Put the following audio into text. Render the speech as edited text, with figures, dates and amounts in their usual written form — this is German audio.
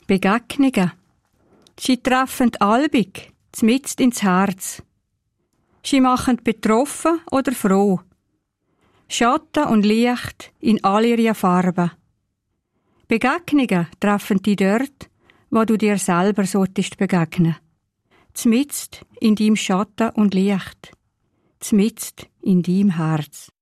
Begegnungen. Sie treffen albig, zmitzt ins Herz. Sie machen betroffen oder froh. Schatten und Licht in all ihren Farben. Begegnungen treffen dich dort, wo du dir selber solltest begegnen. Zmitzt in deinem Schatten und Licht. Zmitzt in deinem Herz.